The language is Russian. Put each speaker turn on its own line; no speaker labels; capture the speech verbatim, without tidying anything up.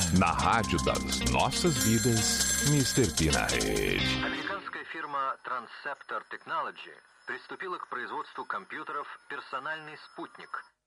Na rádio das nossas vidas, mister P na rede.
Американская фирма Transceptor Technology приступила к производству компьютеров «Персональный спутник»,